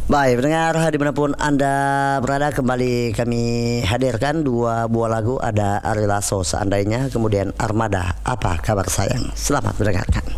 Baik, pendengar dimanapun Anda berada, kembali kami hadirkan dua buah lagu. Ada Ari Lasso, Seandainya, kemudian Armada, Apa Kabar Sayang. Selamat mendengarkan.